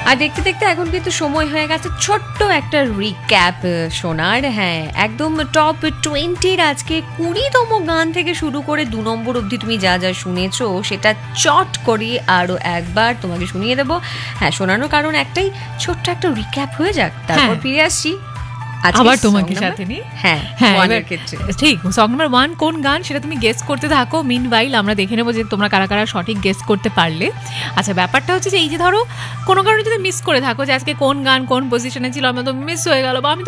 আর দেখতে দেখতে এখন কিন্তু সময় হয়ে গেছে ছোট্ট একটা রিক্যাপ শোনার। হ্যাঁ, একদম টপ 20 আজকে 20তম গান থেকে শুরু করে 2 নম্বর অবধি তুমি যা যা শুনেছো সেটা চট করে আরো একবার তোমাকে শুনিয়ে দেবো। হ্যাঁ, শোনানোর কারণ একটাই, ছোট্ট একটা রিক্যাপ হয়ে যাক, তারপর ফিরে আসছি আবার তোমাকে সাথে নিয়ে। হ্যাঁ, ঠিক, সং নাম্বার 1 কোন গান সেটা তুমি গেস করতে থাকো। মিনওয়াইল আমরা দেখে নেবো যে তোমরা কারা কারা সঠিক গেস করতে পারলে। আচ্ছা, ব্যাপারটা হচ্ছে যে এই যে ধরো কোনো কারণে যদি মিস করে থাকো যে আজকে কোন গান কোন পজিশনে ছিল, আমি তো মিস হয়ে গেল বা আমি